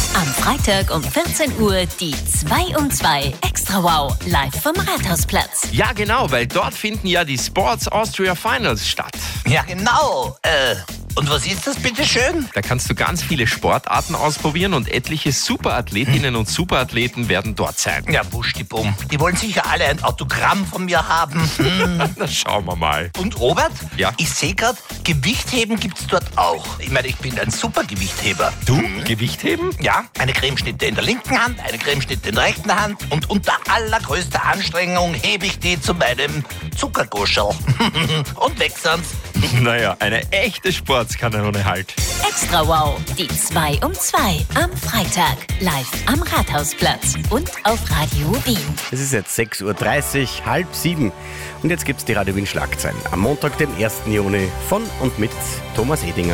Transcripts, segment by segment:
Am Freitag um 14 Uhr die 2 um 2 Extra Wow live vom Rathausplatz. Ja, genau, weil dort finden ja die Sports Austria Finals statt. Ja, genau. Und was ist das, bitteschön? Da kannst du ganz viele Sportarten ausprobieren und etliche Superathletinnen und Superathleten werden dort sein. Ja, wuschdibumm. Die wollen sicher alle ein Autogramm von mir haben. Na, schauen wir mal. Und Robert? Ja? Ich sehe gerade, Gewichtheben gibt's dort auch. Ich meine, ich bin ein super Gewichtheber. Du? Gewichtheben? Ja, eine Cremeschnitte in der linken Hand, eine Cremeschnitte in der rechten Hand und unter allergrößter Anstrengung hebe ich die zu meinem Zuckerguscherl. Und weg sind's. Naja, eine echte Sportskanone halt. Extra Wow, die 2 um 2 am Freitag live am Rathausplatz und auf Radio Wien. Es ist jetzt 6.30 Uhr, 6:30. Und jetzt gibt's die Radio Wien Schlagzeilen. Am Montag, den 1. Juni, von und mit Thomas Edinger.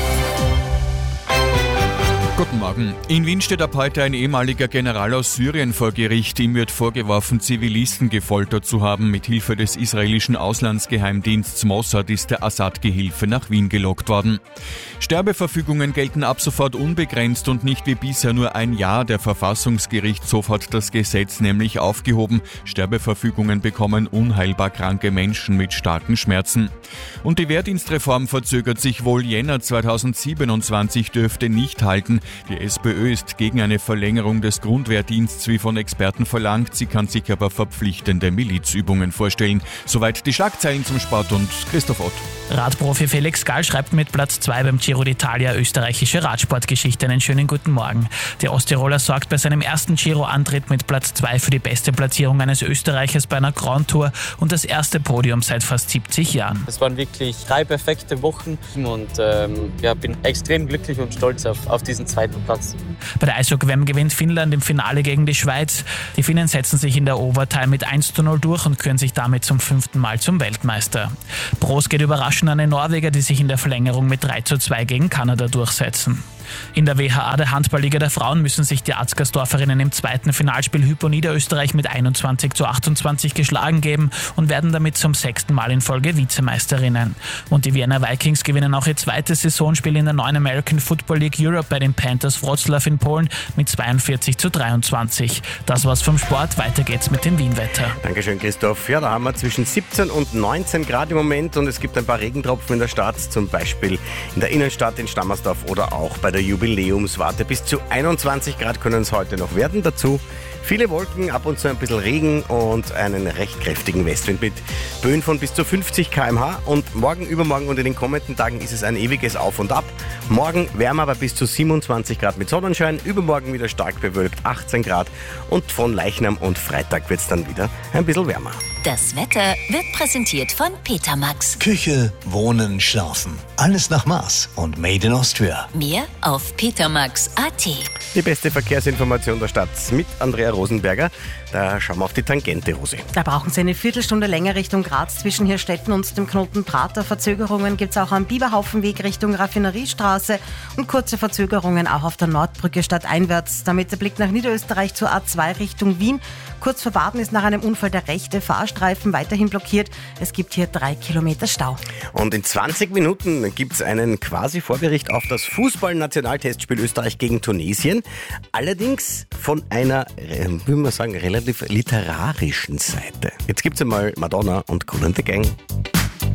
Guten Morgen. In Wien steht ab heute ein ehemaliger General aus Syrien vor Gericht. Ihm wird vorgeworfen, Zivilisten gefoltert zu haben. Mit Hilfe des israelischen Auslandsgeheimdienstes Mossad ist der Assad-Gehilfe nach Wien gelockt worden. Sterbeverfügungen gelten ab sofort unbegrenzt und nicht wie bisher nur ein Jahr. Der Verfassungsgerichtshof hat das Gesetz nämlich aufgehoben. Sterbeverfügungen bekommen unheilbar kranke Menschen mit starken Schmerzen. Und die Wehrdienstreform verzögert sich wohl. Jänner 2027 dürfte nicht halten. Die SPÖ ist gegen eine Verlängerung des Grundwehrdienstes wie von Experten verlangt. Sie kann sich aber verpflichtende Milizübungen vorstellen. Soweit die Schlagzeilen zum Sport und Christoph Ott. Radprofi Felix Gall schreibt mit Platz 2 beim Giro d'Italia österreichische Radsportgeschichte. Einen schönen guten Morgen. Der Osttiroler sorgt bei seinem ersten Giro-Antritt mit Platz 2 für die beste Platzierung eines Österreichers bei einer Grand Tour und das erste Podium seit fast 70 Jahren. Es waren wirklich 3 perfekte Wochen und bin extrem glücklich und stolz auf diesen zweiten Platz. Bei der Eishockey-WM gewinnt Finnland im Finale gegen die Schweiz. Die Finnen setzen sich in der Overtime mit 1:0 durch und küren sich damit zum 5. Mal zum Weltmeister. Prost geht überraschend an die Norweger, die sich in der Verlängerung mit 3:2 gegen Kanada durchsetzen. In der WHA, der Handballliga der Frauen, müssen sich die Atzgersdorferinnen im zweiten Finalspiel Hypo Niederösterreich mit 21:28 geschlagen geben und werden damit zum 6. Mal in Folge Vizemeisterinnen. Und die Vienna Vikings gewinnen auch ihr zweites Saisonspiel in der neuen American Football League Europe bei den Panthers Wroclaw in Polen mit 42:23. Das war's vom Sport. Weiter geht's mit dem Wien-Wetter. Dankeschön, Christoph. Ja, da haben wir zwischen 17 und 19 Grad im Moment und es gibt ein paar Regentropfen in der Stadt, zum Beispiel in der Innenstadt in Stammersdorf oder auch bei der Jubiläumswarte. Bis zu 21 Grad können es heute noch werden. Dazu viele Wolken, ab und zu ein bisschen Regen und einen recht kräftigen Westwind mit Böen von bis zu 50 km/h. Und morgen, übermorgen und in den kommenden Tagen ist es ein ewiges Auf und Ab. Morgen wärmer, aber bis zu 27 Grad mit Sonnenschein. Übermorgen wieder stark bewölkt, 18 Grad. Und von Leichnam und Freitag wird es dann wieder ein bisschen wärmer. Das Wetter wird präsentiert von Petermax. Küche, Wohnen, Schlafen. Alles nach Maß und Made in Austria. Mehr auf petermax.at. Die beste Verkehrsinformation der Stadt mit Andrea Rosenberger. Da schauen wir auf die Tangente, Rosi. Da brauchen Sie eine Viertelstunde länger Richtung Graz zwischen Hirstetten und dem Knoten Prater. Verzögerungen gibt es auch am Biberhaufenweg Richtung Raffineriestraße und kurze Verzögerungen auch auf der Nordbrücke stadteinwärts. Damit der Blick nach Niederösterreich zur A2 Richtung Wien. Kurz vor Baden ist nach einem Unfall der rechte Fahrstreifen weiterhin blockiert. Es gibt hier 3 Kilometer Stau. Und in 20 Minuten gibt es einen quasi Vorbericht auf das Fußball-Nationaltestspiel Österreich gegen Tunesien. Allerdings von einer, wie man sagen, relativ literarischen Seite. Jetzt gibt es einmal Madonna und Kool and the Gang.